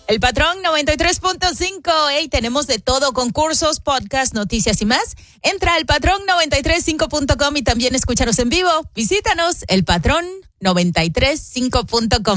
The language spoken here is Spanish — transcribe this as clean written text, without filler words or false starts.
El Patrón 93.5. Hey, tenemos de todo, concursos, podcast, noticias y más. Entra al patrón935.com y también escúchanos en vivo. Visítanos, elpatrón935.com.